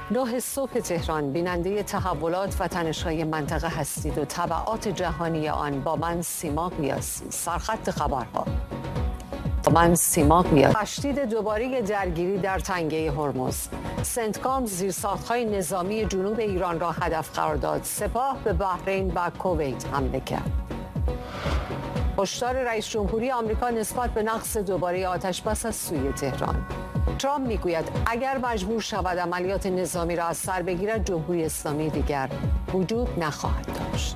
9 صبح تهران، بیننده تحولات و تنش‌های منطقه هستید و تبعات جهانی آن. با من سیما قیاسی. سرخط خبرها. من سیما قیاسی. تشدید دوباره درگیری در تنگه هرمز. سنتکام زیرساخت‌های نظامی جنوب ایران را هدف قرار داد. سپاه به بحرین و کویت حمله کرد. هشدار رئیس جمهوری آمریکا نسبت به نقض دوباره آتشبس از سوی تهران. ترامپ میگوید اگر مجبور شود عملیات نظامی را از سر بگیرد، جمهوری اسلامی دیگر وجود نخواهد داشت.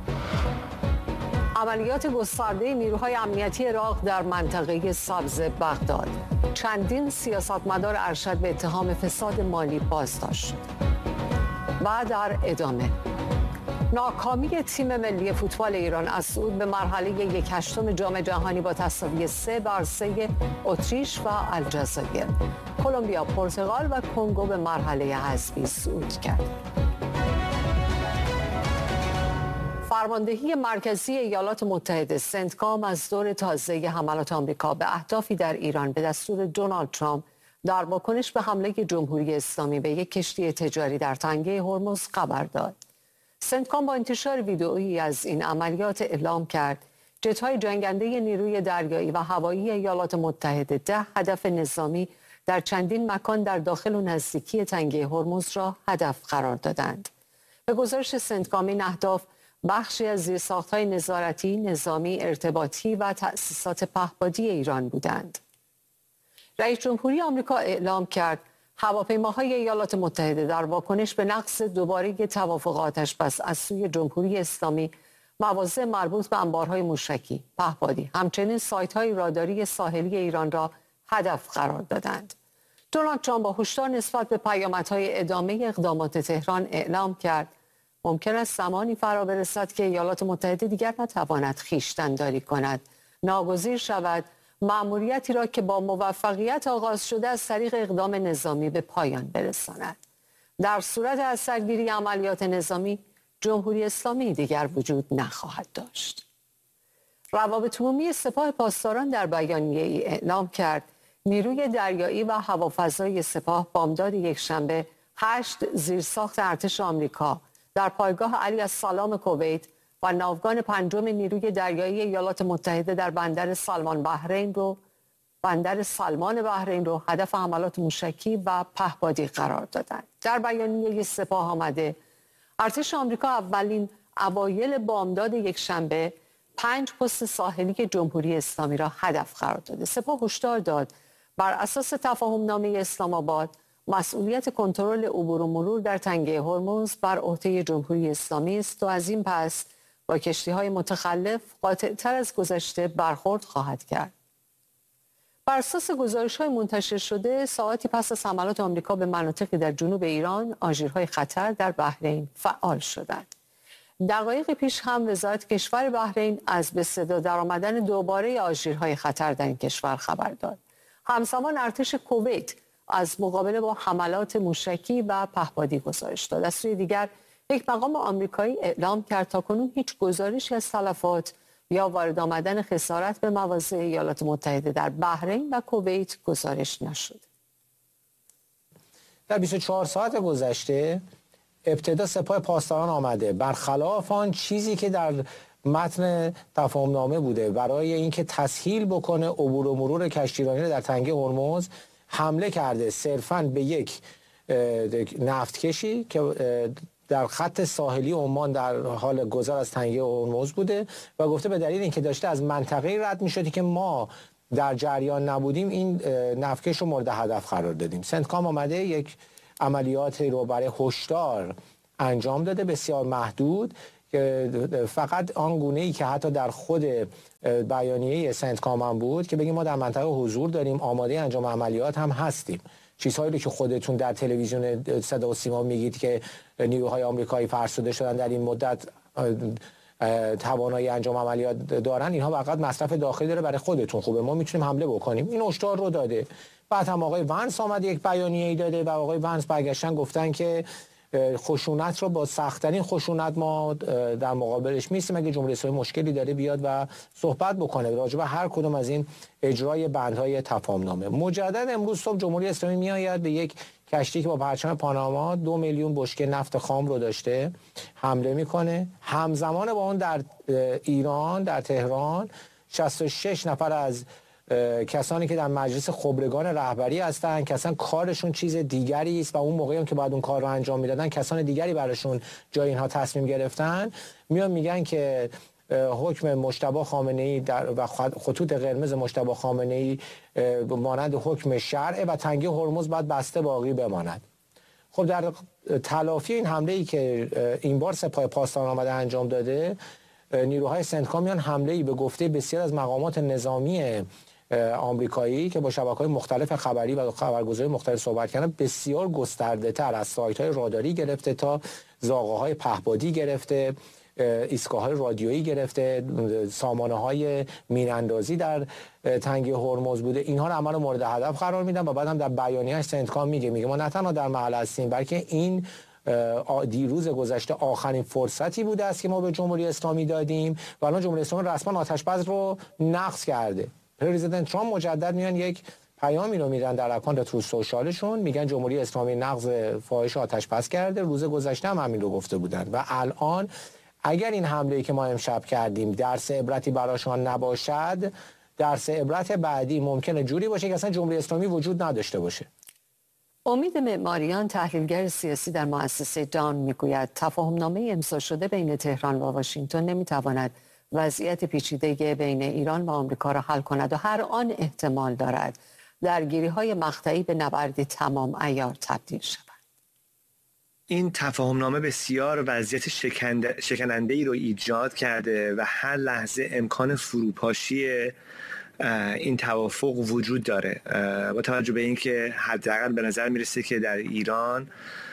عملیات گسترده نیروهای امنیتی عراق در منطقه سبز بغداد. چندین سیاستمدار ارشد به اتهام فساد مالی بازداشت شد. و در ادامه، ناکامی تیم ملی فوتبال ایران از صعود به مرحله 1/8 جام جهانی با تساوی 3-3 اتریش و الجزایر. کلمبیا، پرتغال و کنگو به مرحله حذفی صعود کرد. فرماندهی مرکزی ایالات متحده سنتکام از دور تازه حملات آمریکا به اهدافی در ایران به دستور دونالد ترامپ در واکنش به حمله جمهوری اسلامی به یک کشتی تجاری در تنگه هرمز خبر داد. سنتکام با انتشار ویدئویی از این عملیات اعلام کرد جت‌های جنگنده نیروی دریایی و هوایی ایالات متحده 10 هدف نظامی در چندین مکان در داخل و نزدیکی تنگه هرمز را هدف قرار دادند. به گزارش سنتکام، این اهداف بخشی از زیرساخت‌های نظارتی، نظامی، ارتباطی و تأسیسات پهپادی ایران بودند. رئیس جمهوری آمریکا اعلام کرد هواپیماهای ایالات متحده در واکنش به نقض دوباره توافق آتشبس از سوی جمهوری اسلامی مواضع مربوط به انبارهای موشکی، پهپادی، همچنین سایت‌های راداری ساحلی ایران را هدف قرار دادند. دونالد ترامپ با هشدار نسبت به پیامدهای ادامه اقدامات تهران اعلام کرد ممکن است زمانی فرا برسد که ایالات متحده دیگر نتواند خویشتن‌داری کند، ناگزیر شود مأموریتی را که با موفقیت آغاز شده از طریق اقدام نظامی به پایان برساند. در صورت از سرگیری عملیات نظامی، جمهوری اسلامی دیگر وجود نخواهد داشت. روابط عمومی سپاه پاسداران در بیانیه‌ای اعلام کرد نیروی دریایی و هوافضای سپاه بامداد یکشنبه 8 زیرساخت ارتش آمریکا در پایگاه علی السلام کویت و ناوگان 5 نیروی دریایی ایالات متحده در بندر سلمان بحرین رو هدف حملات موشکی و پهپادی قرار دادند. در بیانیه سپاه آمده ارتش آمریکا اوایل بامداد یکشنبه 5 پست ساحلی جمهوری اسلامی را هدف قرار داده. سپاه هشدار داد بر اساس تفاهمنامه اسلام آباد مسئولیت کنترل عبور و مرور در تنگه هرمز بر عهده جمهوری اسلامی است و از این پس با کشتی‌های متخلف قاطع‌تر از گذشته برخورد خواهد کرد. بر اساس گزارش‌های منتشر شده ساعتی پس از حملات آمریکا به مناطقی در جنوب ایران، آژیرهای خطر در بحرین فعال شدند. دقایق پیش هم وزارت کشور بحرین از به صدا درآمدن دوباره آژیرهای خطر در این کشور خبر داد. همزمان ارتش کویت از مقابله با حملات موشکی و پهپادی گزارش داد. از سوی دیگر یک مقام آمریکایی اعلام کرد تاکنون هیچ گزارشی از تلفات یا وارد آمدن خسارت به مواضع ایالات متحده در بحرین و کویت گزارش نشد. در 24 ساعت گذشته ابتدا سپاه پاسداران آمده برخلاف آن چیزی که در متن تفاهمنامه بوده برای اینکه تسهیل بکنه عبور و مرور کشتیرانی در تنگه هرمز حمله کرده صرفاً به یک نفتکشی که در خط ساحلی عمان در حال گذر از تنگه هرمز بوده و گفته به دلیل اینکه داشته از منطقه رد می‌شدی که ما در جریان نبودیم این نفتکش رو مورد هدف قرار دادیم. سنتکام آمده یک عملیات رو برای هشدار انجام داده بسیار محدود که فقط آن گونه‌ای که حتی در خود بیانیه سنتکام هم بود که بگیم ما در منطقه حضور داریم، آماده انجام عملیات هم هستیم. چیزهایی رو که خودتون در تلویزیون صدا و سیما میگید که نیروهای آمریکایی فرسوده شدن در این مدت توانایی انجام عملیات دارن، اینها فقط مصرف داخلی داره برای خودتون خوبه، ما میتونیم حمله بکنیم. این هشدار رو داده. بعد هم آقای ونس آمد یک بیانیه‌ای داده و آقای ونس برگشتن گفتن که خشونت رو با سخت‌ترین خشونت ما در مقابلش میستیم. اگه جمهوری اسلامی مشکلی داره بیاد و صحبت بکنه راجع به هر کدوم از این اجرای بندهای تفاهم‌نامه. مجدد امروز صبح جمهوری اسلامی میآید به یک کشتی که با پرچم پاناما 2 میلیون بشکه نفت خام رو داشته حمله میکنه. همزمان با اون در ایران، در تهران 66 نفر از کسانی که در مجلس خبرگان رهبری هستن که اصلا کارشون چیز دیگری است و اون موقعی هم که باید اون کار رو انجام میدادن کسان دیگری براشون جای اینها تصمیم گرفتن، میان میگن که حکم مجتبی خامنه‌ای و خطوط قرمز مجتبی خامنه‌ای مانند حکم شرع و تنگه هرمز باید بسته باقی بماند. خب در تلافی این حمله‌ای که این بار سپاه پاسداران آمده انجام داده، نیروهای سنتکام میان حمله‌ای به گفته بسیار از مقامات نظامی آمریکایی که با شبکه‌های مختلف خبری و خبرگزاری مختلف صحبت کردن بسیار گسترده‌تر از سایت‌های راداری گرفته تا زاغه‌های پهپادی گرفته، ایستگاه‌های رادیویی گرفته، سامانه‌های میراندازی در تنگه هرمز بوده، اینها رو عمل مورد هدف قرار میدن و بعدم در بیانیه‌اش سنتکام میگه ما نه تنها در محل هستیم بلکه این دیروز گذشته آخرین فرصتی بوده است که ما به جمهوری اسلامی دادیم و الان جمهوری اسلامی رسما آتش‌بس رو نقض کرده. پرزیدنت ترامپ مجدد میان یک پیامی رو میدن در اکانت ترو سوشالشون، میگن جمهوری اسلامی نقض فاحش آتش‌بس کرده. روز گذشته هم همین رو گفته بودن و الان اگر این حمله‌ای که ما امشب کردیم درس عبرتی براشان نباشد، درس عبرت بعدی ممکنه جوری باشه که اصلا جمهوری اسلامی وجود نداشته باشه. امید معماریان، تحلیلگر سیاسی در مؤسسه دان، میگوید تفاهم‌نامه امضا شده بین تهران و واشنگتن نمیتواند وضعیت پیچیده بین ایران و آمریکا را حل کند و هر آن احتمال دارد درگیری‌های مقطعی به نبردی تمام عیار تبدیل شود. این تفاهم‌نامه بسیار وضعیت شکننده‌ای رو ایجاد کرده و هر لحظه امکان فروپاشی این توافق وجود داره. با توجه به اینکه حداقل به نظر میرسه که در ایران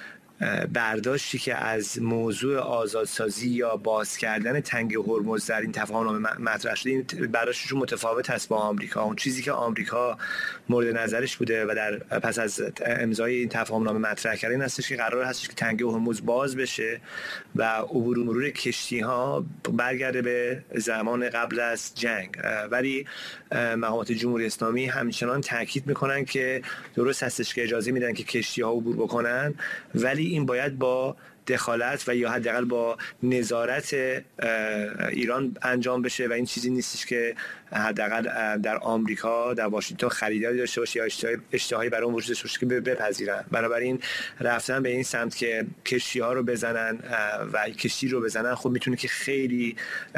برداشتی که از موضوع آزادسازی یا باز کردن تنگه هرمز در این تفاهم‌نامه مطرح شده، این برداشتشون متفاوت است با آمریکا. اون چیزی که آمریکا مورد نظرش بوده و در پس از امضای این تفاهم‌نامه مطرح کردن این هستش که قرار هستش که تنگه هرمز باز بشه و عبور و مرور کشتی‌ها برگرده به زمان قبل از جنگ. ولی مقامات جمهوری اسلامی همچنان تاکید میکنن که درست هستش که اجازه میدن که کشتی‌ها عبور بکنن، ولی این باید با دخالت و یا حداقل با نظارت ایران انجام بشه و این چیزی نیستش که حداقل در آمریکا، در واشنگتن خریداری داشته باشه یا اشتهایی برای اون وجود داشته باشه که بپذیرن. بنابراین رفتن به این سمت که کشتی‌ها رو بزنن و کشتی رو بزنن خب میتونه که خیلی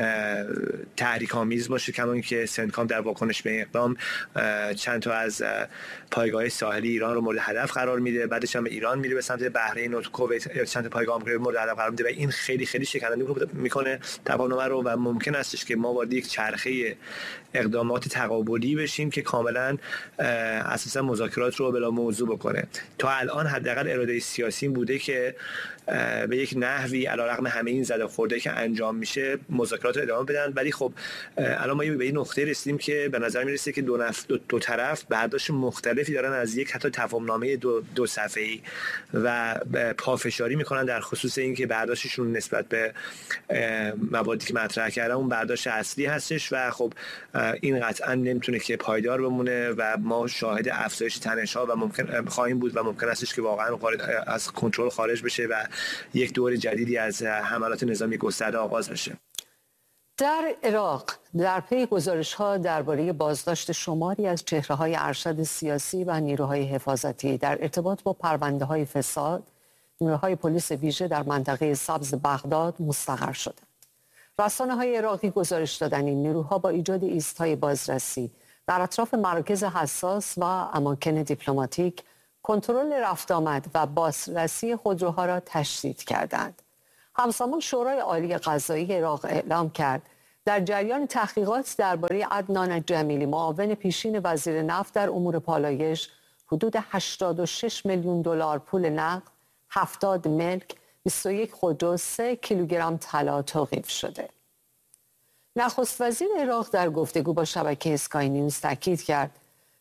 تحریک‌آمیز باشه، کما اینکه سنتکام در واکنش به این اقدام چند تا از پایگاه ساحلی ایران رو مورد هدف قرار میده، بعدش هم ایران میره به سمت بحرین و کویت چند تا پایگاه آمریکایی مورد هدف قرار میده و این خیلی خیلی شکننده میکنه تفاهم‌نامه رو و ممکن استش که ما وارد یک چرخه اقدامات تقابلی بشیم که کاملا اساسا مذاکرات رو بلا موضوع بکنه. تا الان حداقل اراده سیاسی بوده که به یک نحوی علیرغم همه این زده خورده که انجام میشه مذاکرات رو ادامه بدن، ولی خب الان ما به این نقطه رسیدیم که به نظر میرسه که دو طرف برداشت مختلفی دارن از یک حتی تفاهم‌نامه دو صفحه‌ای و پافشاری میکنن در خصوص اینکه برداشتشون نسبت به موادی که مطرح کردن اون برداشت اصلی هستش و خب این قطعا نمیتونه که پایدار بمونه و ما شاهد افزایش تنش‌ها و ممکن خواهیم بود و ممکن استش که واقعا از کنترل خارج بشه و یک دور جدیدی از حملات نظامی گسترده آغاز بشه. در عراق در پی گزارش‌ها درباره بازداشت شماری از چهره‌های ارشد سیاسی و نیروهای حفاظتی در ارتباط با پرونده‌های فساد، نیروهای پلیس ویژه در منطقه سبز بغداد مستقر شدند. رسانه‌های عراقی گزارش دادند این نیروها با ایجاد ایست‌های بازرسی در اطراف مراکز حساس و اماکن دیپلماتیک کنترل رفت آمد و بازرسی خودروها را تشدید کردند. همزمان شورای عالی قضایی عراق اعلام کرد در جریان تحقیقات درباره عدنان جمیلی، معاون پیشین وزیر نفت در امور پالایش، حدود 86 میلیون دلار پول نقد، 70 ملک، 21 خودرو، 3 کیلوگرم طلا توقیف شده. نخست وزیر عراق در گفتگو با شبکه اسکای نیوز تاکید کرد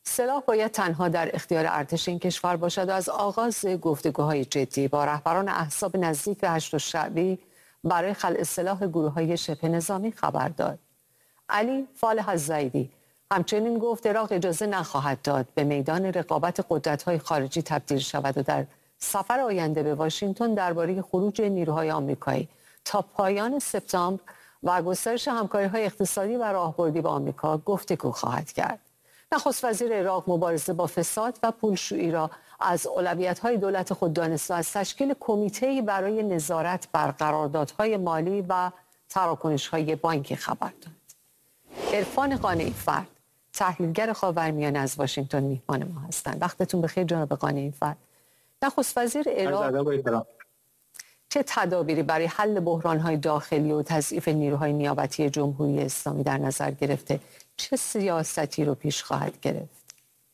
سلاح باید تنها در اختیار ارتش این کشور باشد و از آغاز گفتگوهای جدی با رهبران احزاب نزدیک به هشت شعبی برای خلع سلاح گروه‌های شبه نظامی خبر داد. علی فالح الزیدی همچنین گفت عراق اجازه نخواهد داد به میدان رقابت قدرت‌های خارجی تبدیل شود و در سفر آینده به واشنگتن درباره خروج نیروهای آمریکایی تا پایان سپتامبر و گسترش همکاری‌های اقتصادی و راهبردی با آمریکا گفتگو خواهد کرد. نخست وزیر عراق مبارزه با فساد و پولشویی را از اولویت‌های دولت خود دانست و از تشکیل کمیته‌ای برای نظارت بر قراردادهای مالی و تراکنش‌های بانکی خبر داد. عرفان قانعی فرد، تحلیلگر خاورمیانه از واشنگتن میهمان ما هستند. وقتتون بخیر جناب قانعی فرد. نخست وزیر عراق چه تدابیری برای حل بحران‌های داخلی و تضعیف نیروهای نیابتی جمهوری اسلامی در نظر گرفته؟ چه سیاستی رو پیش خواهد گرفت؟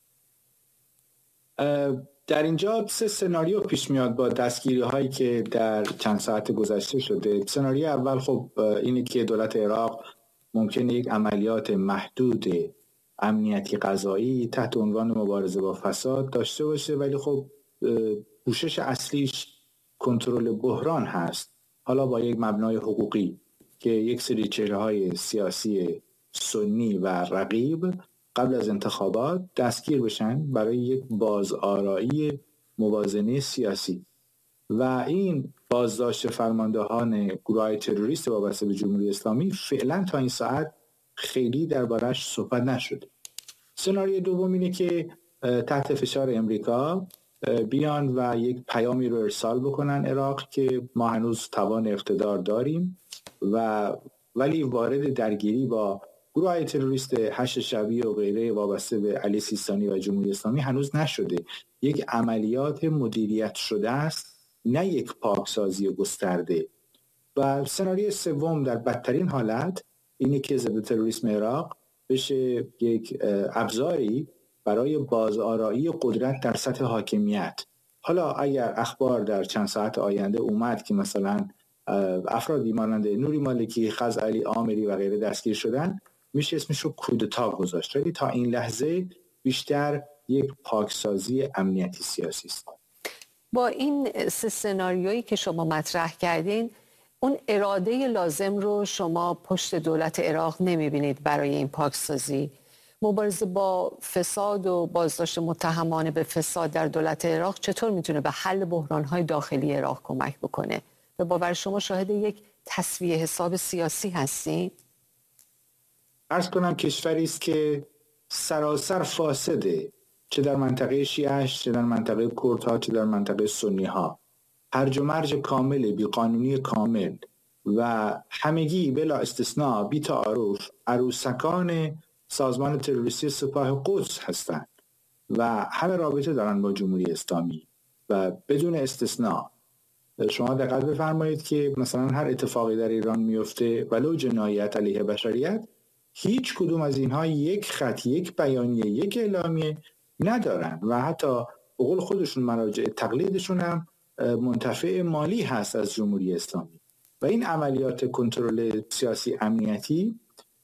در اینجا 3 سناریو پیش میاد با دستگیری هایی که در چند ساعت گذشته شده. سناریو اول خب اینه که دولت عراق ممکنه یک عملیات محدود امنیتی قضایی تحت عنوان مبارزه با فساد داشته باشه، ولی خب پوشش اصلیش کنترل بحران هست، حالا با یک مبنای حقوقی که یک سری چهره‌های سیاسی سنی و رقیب قبل از انتخابات دستگیر بشن برای یک بازآرایی موازنه سیاسی و این بازداشت فرماندهان گروه‌های تروریست وابسته به جمهوری اسلامی فعلا تا این ساعت خیلی دربارش صحبت نشده. سناریوی دوم اینه که تحت فشار امریکا بیان و یک پیامی رو ارسال بکنن عراق که ما هنوز توان اقتدار داریم ولی وارد درگیری با گروه‌های تروریست هشت شعبی و غیره وابسته به علی سیستانی و جمهوری اسلامی هنوز نشده. یک عملیات مدیریت شده است، نه یک پاکسازی گسترده. و سناریوی سوم در بدترین حالت اینه که ضد تروریسم عراق بشه یک ابزاری برای بازآرایی قدرت در سطح حاکمیت. حالا اگر اخبار در چند ساعت آینده اومد که مثلا افرادی مانند نوری مالکی، خزعلی، آمری و غیره دستگیر شدن، میشه اسمش رو کودتا گذاشت، ولی تا این لحظه بیشتر یک پاکسازی امنیتی سیاسی است. با این 3 سناریویی که شما مطرح کردین، اون اراده لازم رو شما پشت دولت عراق نمیبینید برای این پاکسازی؟ مبارزه با فساد و بازداشت متهمان به فساد در دولت عراق چطور میتونه به حل بحران‌های داخلی عراق کمک بکنه؟ به باور شما شاهد یک تسویه حساب سیاسی هستید؟ عرض کنم کشوری است که سراسر فاسده، چه در منطقه شیعش، چه در منطقه کردها، چه در منطقه سنیها. هرج و مرج کامل، بیقانونی کامل و همگی بلا استثناء بی تعارف عروسکان سازمان تروریستی سپاه قدس هستند و همه رابطه دارن با جمهوری اسلامی و بدون استثناء. شما دقت بفرمایید که مثلا هر اتفاقی در ایران میفته ولو جنایت علیه بشریت، هیچ کدوم از اینها یک خط، یک بیانیه، یک اعلامیه ندارن و حتی به قول خودشون مراجع تقلیدشون هم منتفع مالی هست از جمهوری اسلامی. و این عملیات کنترل سیاسی امنیتی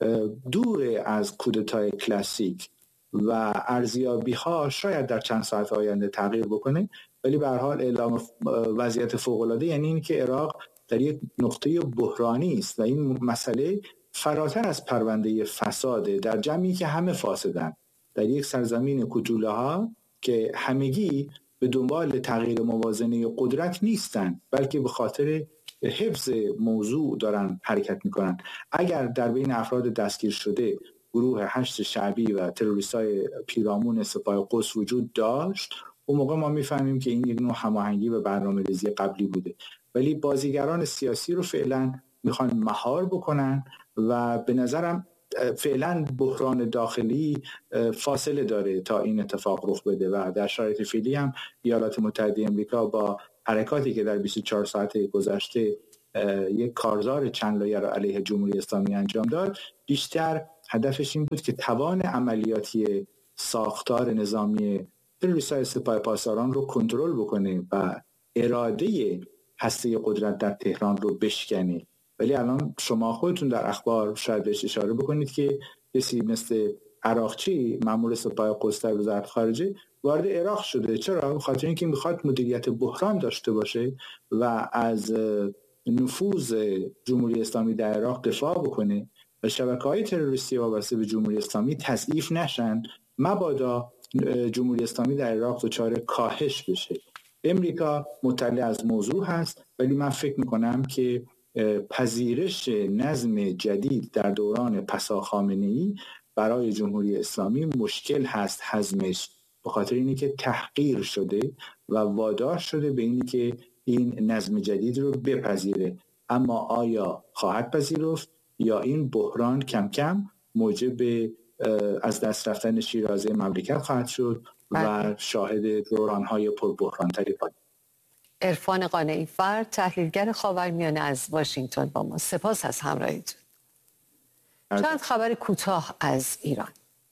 دور از کودتای کلاسیک و ارزیابی ها شاید در چند ساعت آینده تغییر بکنه، ولی به هر حال اعلام وضعیت فوق العاده یعنی این که عراق در یک نقطه بحرانی است و این مسئله فراتر از پرونده فساده در جمعی که همه فاسدن، در یک سرزمین کوچوله ها که همگی به دنبال تغییر موازنه قدرت نیستن، بلکه به خاطر حفظ موضوع دارن حرکت میکنن. اگر در بین افراد دستگیر شده گروه هشت شعبی و تروریستای پیرامون سپاه قدس وجود داشت، اون موقع ما میفهمیم که این یک نوع هماهنگی و برنامه‌ریزی قبلی بوده، ولی بازیگران سیاسی رو فعلا میخوان مهار بکنن و به نظرم فعلا بحران داخلی فاصله داره تا این اتفاق رخ بده و در شرایط فعلی هم ایالات متحده آمریکا با حرکاتی که در 24 ساعت گذشته یک کارزار چند لایه را علیه جمهوری اسلامی انجام داد، بیشتر هدفش این بود که توان عملیاتی ساختار نظامی تروریست‌های سپاه پاسداران رو کنترل بکنه و اراده هسته قدرت در تهران رو بشکنه. ولی الان شما خودتون در اخبار شاید بهش اشاره بکنید که کسی مثل عراقچی مأمور سپاه قدس در وزارت خارجه وارد عراق شده. چرا؟ بخاطر اینکه میخواد مدیریت بحران داشته باشه و از نفوذ جمهوری اسلامی در عراق دفاع بکنه و شبکه‌های تروریستی وابسته به جمهوری اسلامی تضعیف نشن، مبادا جمهوری اسلامی در عراق دچار کاهش بشه. امریکا مطلع از موضوع هست، ولی من فکر میکنم که پذیرش نظم جدید در دوران پسا خامنه‌ای برای جمهوری اسلامی مشکل هست هضمش، به خاطر اینی که تحقیر شده و وادار شده به اینی که این نظم جدید رو بپذیره. اما آیا خواهد پذیرفت یا این بحران کم کم موجب از دست رفتن شیرازه مملکت خواهد شد و شاهد دوران‌های پربحران‌تری خواهد. عرفان قانعی فرد، تحلیلگر خاورمیانه از واشنگتن با ما. سپاس از همراهیتون. چند خبر کوتاه از ایران.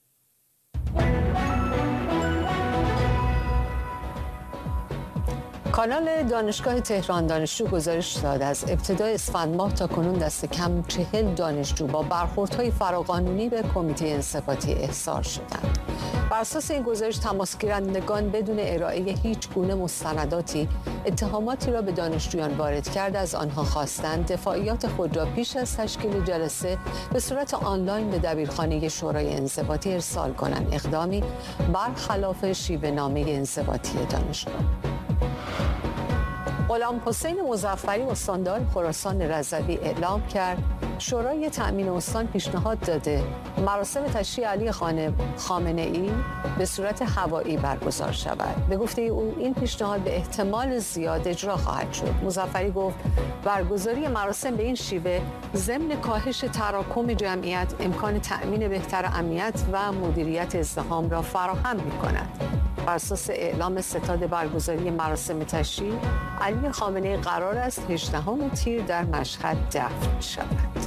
کانال دانشگاه تهران دانشجو گزارش داد از ابتدای اسفند ماه تا کنون دست کم 40 دانشجو با برخوردهای فراقانونی به کمیته انضباطی احضار شدند. بر اساس این گزارش تماسگیرندگان بدون ارائه هیچ گونه مستنداتی اتهاماتی را به دانشجویان وارد کرده از آنها خواستند دفاعیات خود را پیش از تشکیل جلسه به صورت آنلاین به دبیرخانه شورای انضباطی ارسال کنند، اقدامی برخلاف شیوه نامه انضباطی دانشگاه. غلام حسین مظفری استاندار خراسان رضوی اعلام کرد شورای تأمین استان پیشنهاد داده مراسم تشییع علی خامنه‌ای به صورت هوایی برگزار شود. به گفته او این پیشنهاد به احتمال زیاد اجرا خواهد شد. مظفری گفت برگزاری مراسم به این شیوه ضمن کاهش تراکم جمعیت امکان تأمین بهتر امنیت و مدیریت ازدحام را فراهم می‌کند. بر اساس اعلام ستاد برگزاری مراسم تشییع علی خامنه‌ای قرار است 18 تیر در مشهد دفن شود.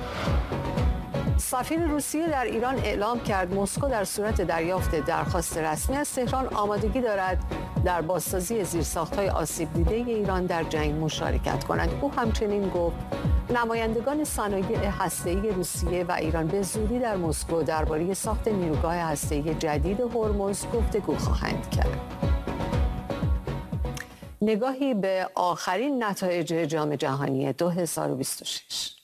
سفیر روسیه در ایران اعلام کرد مسکو در صورت دریافت درخواست رسمی از تهران آمادگی دارد در بازسازی زیرساخت‌های آسیب دیده ایران در جنگ مشارکت کند. او همچنین گفت نمایندگان صنایع هسته‌ای روسیه و ایران به زودی در مسکو درباره ساخت نیروگاه هسته‌ای جدید هرمز گفتگو خواهند کرد. نگاهی به آخرین نتایج جام جهانی 2026.